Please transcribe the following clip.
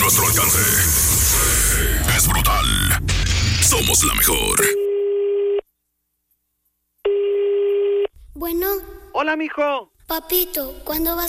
nuestro alcance. Es brutal. Somos la mejor. Bueno. Hola, mijo. Papito, ¿cuándo vas